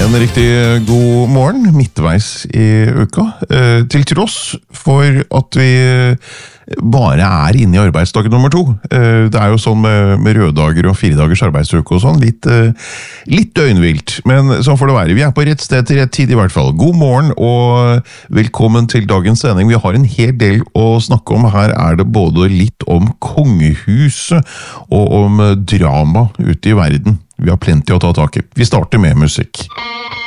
En riktig god morgen, midtveis i uka. Til tross for at vi bare er inne i arbeidsdag nummer 2. Det er jo sånn med røddager og 4 dagers arbeidsuke og sånn, litt døgnvilt. Men sånn får det være. Vi er på rett sted til rett tid i hvert fall. God morgen og velkommen til dagens sending. Vi har en hel del å snakke om. Her er det både litt om kongehuset og om drama ute i verden. Vi har plenty å ta tak i. Vi starter med musikk.